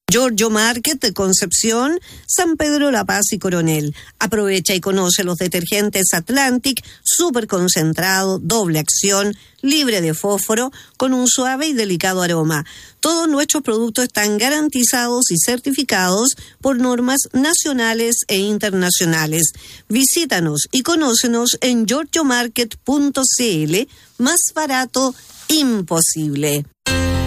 Giorgio Market de Concepción, San Pedro, La Paz y Coronel. Aprovecha y conoce los detergentes Atlantic, súper concentrado, doble acción, libre de fósforo, con un suave y delicado aroma. Todos nuestros productos están garantizados y certificados por normas nacionales e internacionales. Visítanos y conócenos en giorgiomarket.cl. Más barato, imposible.